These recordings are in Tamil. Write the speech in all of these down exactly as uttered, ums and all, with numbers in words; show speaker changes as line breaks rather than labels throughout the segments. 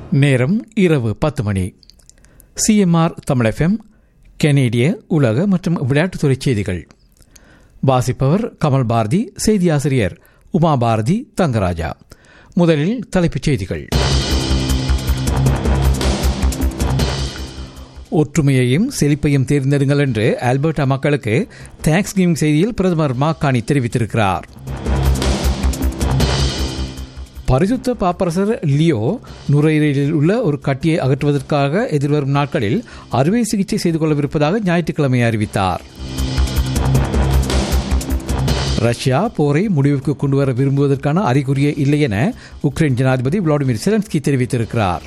நேரம் இரவு பத்து மணி. சிஎம்ஆர் தமிழ் எஃப்எம், கனேடிய, உலக மற்றும் விளையாட்டுத்துறை செய்திகள். வாசிப்பவர் கமல் பாரதி. செய்தியாசிரியர் உமா பாரதி தங்கராஜா. முதலில் தலைப்புச் செய்திகள். ஒற்றுமையையும் செழிப்பையும் தேர்ந்தெடுங்கள் என்று ஆல்பர்டா மக்களுக்கு தேங்க்ஸ் கிவிங் செய்தியில் பிரதமர் மாக்கானி தெரிவித்திருக்கிறார். பரிசுத்த பாப்பரசர் லியோ நுரையீரலில் உள்ள ஒரு கட்டியை அகற்றுவதற்காக எதிர்வரும் நாட்களில் அறுவை சிகிச்சை செய்து கொள்ளவிருப்பதாக ஞாயிற்றுக்கிழமை அறிவித்தார். ரஷ்யா போரை முடிவுக்கு கொண்டுவர விரும்புவதற்கான அறிகுறியே இல்லை என உக்ரைன் ஜனாதிபதி விளாடிமிர் செலன்ஸ்கி தெரிவித்திருக்கிறார்.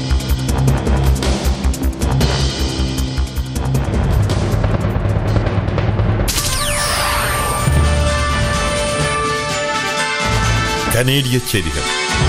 கனேடிய செய்திகள்.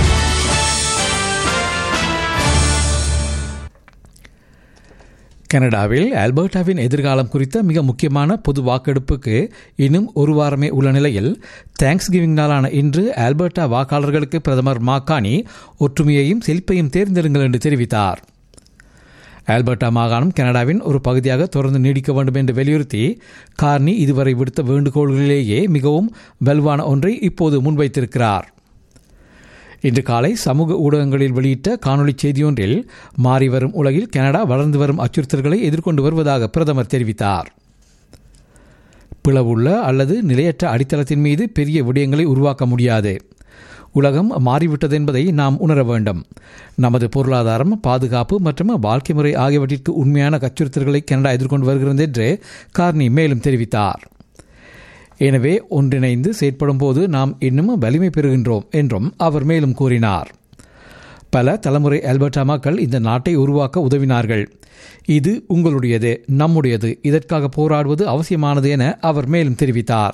கனடாவில் ஆல்பர்டாவின் எதிர்காலம் குறித்த மிக முக்கியமான பொது வாக்கெடுப்புக்கு இன்னும் ஒரு வாரமே உள்ள நிலையில் தேங்க்ஸ் கிவிங் நாளான இன்று ஆல்பர்டா வாக்காளர்களுக்கு பிரதமர் மாக்கானி ஒற்றுமையையும் செழிப்பையும் தேர்ந்தெடுங்கள் என்று தெரிவித்தார். ஆல்பர்டா மாகாணம் கனடாவின் ஒரு பகுதியாக தொடர்ந்து நீடிக்க வேண்டும் என்று வலியுறுத்தி கார்னி இதுவரை விடுத்த வேண்டுகோள்களிலேயே மிகவும் வலுவான ஒன்றை இப்போது முன்வைத்திருக்கிறார். இன்று காலை சமூக ஊடகங்களில் வெளியிட்ட காணொலி செய்தியொன்றில் மாறிவரும் உலகில் கனடா வளர்ந்து வரும் அச்சுறுத்தல்களை எதிர்கொண்டு வருவதாக பிரதமர் தெரிவித்தார். பிளவுள்ள அல்லது நிலையற்ற அடித்தளத்தின் மீது பெரிய விடயங்களை உருவாக்க முடியாது. உலகம் மாறிவிட்டது என்பதை நாம் உணர வேண்டும். நமது பொருளாதாரம், பாதுகாப்பு மற்றும் வாழ்க்கை முறை ஆகியவற்றிற்கு உண்மையான அச்சுறுத்தல்களை கனடா எதிர்கொண்டு வருகிறது என்று கார்னி மேலும் தெரிவித்தார். எனவே ஒன்றிணைந்து செயற்படும் போது நாம் இன்னும் வலிமை பெறுகின்றோம் என்றும் அவர் மேலும் கூறினார். பல தலைமுறை ஆல்பர்டா மக்கள் இந்த நாட்டை உருவாக்க உதவினார்கள். இது உங்களுடையது, நம்முடையது. இதற்காக போராடுவது அவசியமானது என அவர் மேலும் தெரிவித்தார்.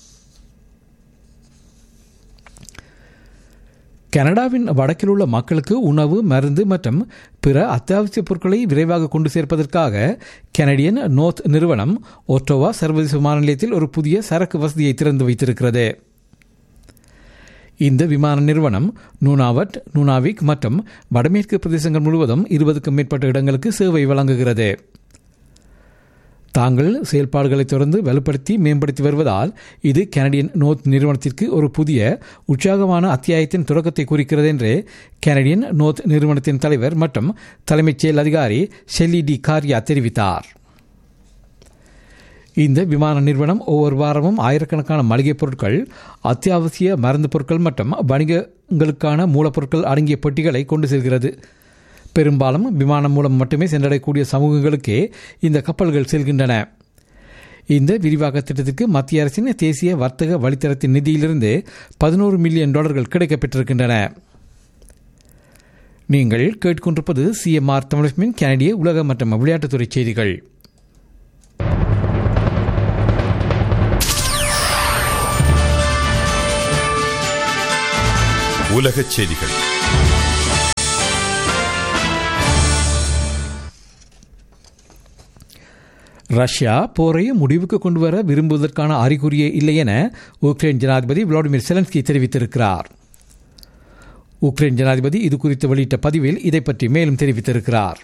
கனடாவின் வடக்கில் உள்ள மக்களுக்கு உணவு, மருந்து மற்றும் பிற அத்தியாவசிய பொருட்களை விரைவாக கொண்டு சேர்ப்பதற்காக கனடியன் நோர்த் நிறுவனம் ஒட்டோவா சர்வதேச விமான நிலையத்தில் ஒரு புதிய சரக்கு வசதியை திறந்து வைத்திருக்கிறது. இந்த விமான நிறுவனம் நூனாவட், நூனாவிக் மற்றும் வடமேற்கு பிரதேசங்கள் முழுவதும் இருபதுக்கும் மேற்பட்ட இடங்களுக்கு சேவை வழங்குகிறது. தாங்கள் செயல்பாடுகளை தொடர்ந்து வலுப்படுத்தி மேம்படுத்தி வருவதால் இது கனடியன் நோர்த் நிறுவனத்திற்கு ஒரு புதிய உற்சாகமான அத்தியாயத்தின் தொடக்கத்தை குறிக்கிறது என்று கனடியன் நோர்த் நிறுவனத்தின் தலைவர் மற்றும் தலைமைச் செயல் அதிகாரி ஷெல்லி டி காரியா தெரிவித்தார். இந்த விமான நிறுவனம் ஒவ்வொரு வாரமும் ஆயிரக்கணக்கான மளிகைப் பொருட்கள், அத்தியாவசிய மருந்து பொருட்கள் மற்றும் வணிகங்களுக்கான மூலப்பொருட்கள் அடங்கிய பெட்டிகளை கொண்டு செல்கிறது. பெரும்பாலும் விமானம் மூலம் மட்டுமே சென்றடையக்கூடிய சமூகங்களுக்கே இந்த கப்பல்கள் செல்கின்றன. இந்த விரிவாக்க திட்டத்திற்கு மத்திய அரசின் தேசிய வர்த்தக வழித்தடத்தின் நிதியிலிருந்து பதினோரு மில்லியன் டாலர்கள் கிடைக்கப்பெற்றிருக்கின்றன. நீங்கள் கேட்டுக்கொண்டிருப்பது சிஎம்ஆர் தமிழ் கனடிய, உலக மற்றும் விளையாட்டுத்துறை செய்திகள்.
உலகச் செய்திகள்.
ரஷ்யா போரை முடிவுக்கு கொண்டுவர விரும்புவதற்கான அறிகுறியே இல்லை என உக்ரைன் ஜனாதிபதி விளாடிமிர் செலன்ஸ்கி தெரிவித்திருக்கிறார். உக்ரைன் ஜனாதிபதி இது குறித்து வெளியிட்ட பதிவில் இதை பற்றி மேலும் தெரிவித்திருக்கிறார்.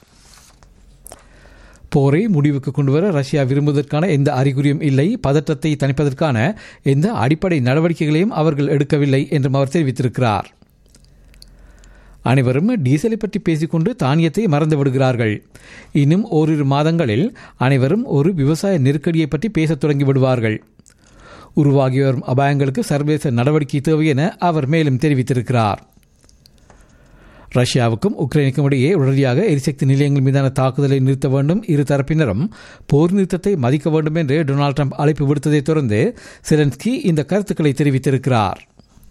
போரை முடிவுக்கு கொண்டுவர ரஷ்யா விரும்புவதற்கான எந்த அறிகுறியும் இல்லை. பதற்றத்தை தணிப்பதற்கான எந்த அடிப்படை நடவடிக்கைகளையும் அவர்கள் எடுக்கவில்லை என்றும் அவர் தெரிவித்திருக்கிறார். அனைவரும் டீசலை பற்றி பேசிக்கொண்டு தானியத்தை மறந்து விடுகிறார்கள். இன்னும் ஓரிரு மாதங்களில் அனைவரும் ஒரு விவசாய நெருக்கடியை பற்றி பேசத் தொடங்கி விடுவார்கள். உருவாகி வரும் அபாயங்களுக்கு சர்வதேச நடவடிக்கை தேவை என அவர் மேலும் தெரிவித்திருக்கிறார். ரஷ்யாவுக்கும் உக்ரைனுக்கும் இடையே உடனடியாக எரிசக்தி நிலையங்கள் மீதான தாக்குதலை நிறுத்த வேண்டும். இரு தரப்பினரும் போர் நிறுத்தத்தை மதிக்க வேண்டும் என்று டொனால்டு ட்ரம்ப் அழைப்பு விடுத்ததை தொடர்ந்து செலன்ஸ்கி இந்த கருத்துக்களை தெரிவித்திருக்கிறார்.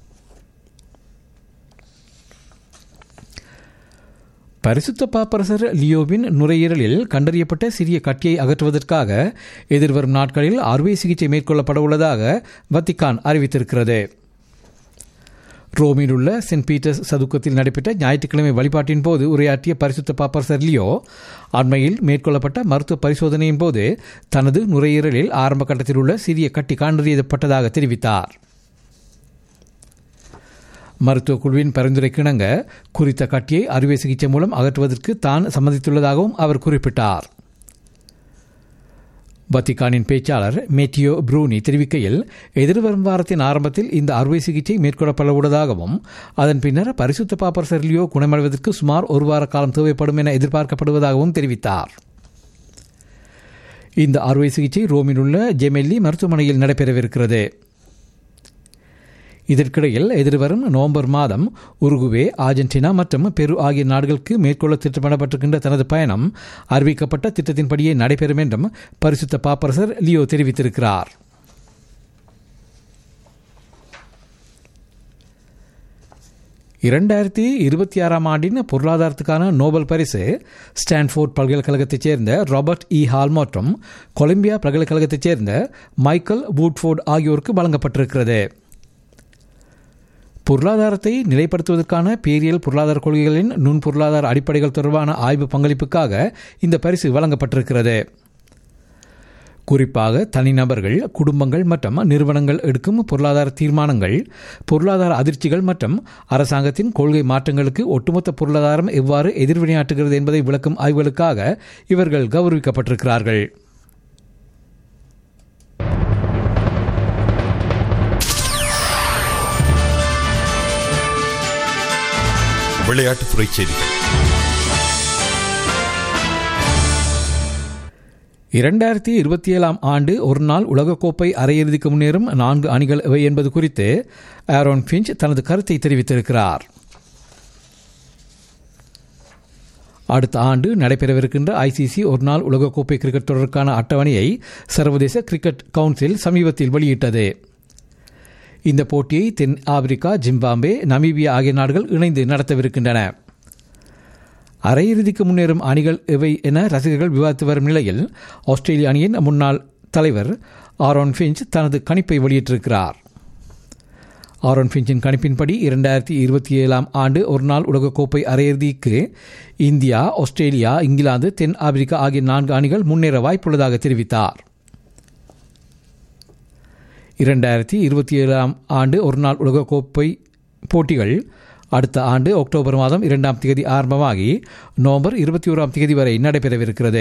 பரிசுத்த பாப்பரசர் லியோவின் நுரையீரலில் கண்டறியப்பட்ட சிறிய கட்டியை அகற்றுவதற்காக எதிர்வரும் நாட்களில் அறுவை சிகிச்சை மேற்கொள்ளப்பட உள்ளதாக வத்திக்கான் அறிவித்திருக்கிறது. ரோமில் உள்ள சென்ட் பீட்டர்ஸ் சதுக்கத்தில் நடைபெற்ற ஞாயிற்றுக்கிழமை வழிபாட்டின் போது உரையாற்றிய பரிசுத்த பாப்பரசர் லியோ அண்மையில் மேற்கொள்ளப்பட்ட மருத்துவ பரிசோதனையின் போது தனது நுரையீரலில் ஆரம்ப கட்டத்தில் உள்ள சிறிய கட்டி கண்டறியப்பட்டதாக தெரிவித்தார். மருத்துவ குழுவின் பரிந்துரைக்கிணங்க குறித்த கட்டியை அறுவை சிகிச்சை மூலம் அகற்றுவதற்கு தான் சம்மதித்துள்ளதாகவும் அவர் குறிப்பிட்டார். வத்திக்கானின் பேச்சாளர் மேட்டியோ ப்ரூனி தெரிவிக்கையில், எதிர்வரும் வாரத்தின் ஆரம்பத்தில் இந்த அறுவை சிகிச்சை மேற்கொள்ளப்பட உள்ளதாகவும் அதன் பின்னர் பரிசுத்த பாப்பர் செர்லியோ குணமடைவதற்கு சுமார் ஒரு வார காலம் தேவைப்படும் என எதிர்பார்க்கப்படுவதாகவும் தெரிவித்தார். இந்த அறுவை சிகிச்சை ரோமில் உள்ள ஜெமெல்லி மருத்துவமனையில் நடைபெறவிருக்கிறது. இதற்கிடையில் எதிர்வரும் நவம்பர் மாதம் உருகுவே, அர்ஜென்டினா மற்றும் பெரு ஆகிய நாடுகளுக்கு மேற்கொள்ள திட்டமிடப்பட்டிருக்கின்ற தனது பயணம் அறிவிக்கப்பட்ட திட்டத்தின்படியே நடைபெறும் என்றும் பரிசுத்த பாப்பரசர் லியோ தெரிவித்திருக்கிறார். இரண்டாயிரத்தி இருபத்தி ஆறாம் ஆண்டின் பொருளாதாரத்துக்கான நோபல் பரிசு ஸ்டான்ஃபோர்ட் பல்கலைக்கழகத்தைச் சேர்ந்த ராபர்ட் இ ஹால் மற்றும் கொலம்பியா பல்கலைக்கழகத்தைச் சேர்ந்த மைக்கேல் வூட்ஃபோர்ட் ஆகியோருக்கு வழங்கப்பட்டிருக்கிறது. பொருளாதாரத்தை நிலைப்படுத்துவதற்கான பேரியல் பொருளாதார கொள்கைகளின் நுண் பொருளாதார அடிப்படைகள் தொடர்பான ஆய்வு பங்களிப்புக்காக இந்த பரிசு வழங்கப்பட்டிருக்கிறது. குறிப்பாக தனிநபர்கள், குடும்பங்கள் மற்றும் நிறுவனங்கள் எடுக்கும் பொருளாதார தீர்மானங்கள், பொருளாதார அதிர்ச்சிகள் மற்றும் அரசாங்கத்தின் கொள்கை மாற்றங்களுக்கு ஒட்டுமொத்த பொருளாதாரம் எவ்வாறு எதிர்வினையாற்றுகிறது என்பதை விளக்கும் ஆய்வுகளுக்காக இவர்கள் கௌரவிக்கப்பட்டிருக்கிறார்கள்.
விளையாட்டுத்துறை செய்திகள்.
இரண்டாயிரத்தி இருபத்தி ஏழாம் ஆண்டு ஒருநாள் உலகக்கோப்பை அரையிறுதிக்கு முன்னேறும் நான்கு அணிகள் எவை என்பது குறித்து ஆரோன் ஃபின்ச் தனது கருத்தை தெரிவித்திருக்கிறார். அடுத்த ஆண்டு நடைபெறவிருக்கின்ற ஐசிசி ஒருநாள் உலகக்கோப்பை கிரிக்கெட் தொடருக்கான அட்டவணையை சர்வதேச கிரிக்கெட் கவுன்சில் சமீபத்தில் வெளியிட்டது. இந்த போட்டியை தென் ஆப்பிரிக்கா, ஜிம்பாப்வே, நமீபியா ஆகிய நாடுகள் இணைந்து நடத்தவிருக்கின்றன. அரையிறுதிக்கு முன்னேறும் அணிகள் எவை என ரசிகர்கள் விவாதித்து வரும் நிலையில் ஆஸ்திரேலிய அணியின் முன்னாள் தலைவர் ஆரோன் ஃபின்ச் தனது கணிப்பை வெளியிட்டிருக்கிறார். ஆரோன் ஃபின்ச்சின் கணிப்பின்படி இரண்டாயிரத்தி இருபத்தி ஏழாம் ஆண்டு ஒருநாள் உலகக்கோப்பை அரையிறுதிக்கு இந்தியா, ஆஸ்திரேலியா, இங்கிலாந்து, தென் ஆப்பிரிக்கா ஆகிய நான்கு அணிகள் முன்னேற வாய்ப்புள்ளதாக தெரிவித்தார். இரண்டாயிரத்தி இருபத்தி ஏழாம் ஆண்டு ஒருநாள் உலகக்கோப்பை போட்டிகள் அடுத்த ஆண்டு அக்டோபர் மாதம் இரண்டாம் தேதி ஆரம்பமாகி நவம்பர் இருபத்தி ஓராம் தேதி வரை நடைபெறவிருக்கிறது.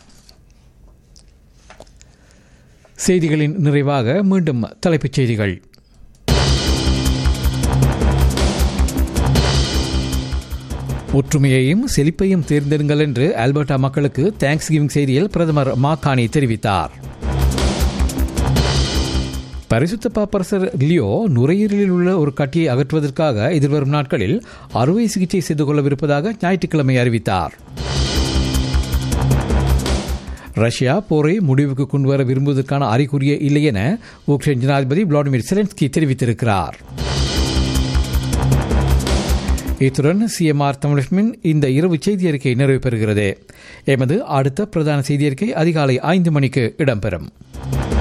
செய்திகளின் நிறைவாக மீண்டும் தலைப்புச் செய்திகள். ஒற்றுமையையும் செழிப்பையும் தேர்ந்தெடுங்கள் என்று ஆல்பர்டா மக்களுக்கு தேங்க்ஸ் கிவிங் செய்தியில் பிரதமர் மாக்கானி தெரிவித்தார். பரிசுத்த பாப்பரசர் லியோ நுரையீரலில் உள்ள ஒரு கட்டியை அகற்றுவதற்காக எதிர்வரும் நாட்களில் அறுவை சிகிச்சை செய்து கொள்ளவிருப்பதாக ஞாயிற்றுக்கிழமை அறிவித்தார். ரஷ்யா போரை முடிவுக்கு கொண்டுவர விரும்புவதற்கான அறிகுறியே இல்லை என உக்ரைன் ஜனாதிபதி விளாடிமிர் செலன்ஸ்கி தெரிவித்திருக்கிறார். இத்துடன் சிஎம்ஆர் தமிழகமின் இந்த இரவு செய்தி அறிக்கை நிறைவு பெறுகிறது. எமது அடுத்த பிரதான செய்தி அறிக்கை அதிகாலை ஐந்து மணிக்கு இடம்பெறும்.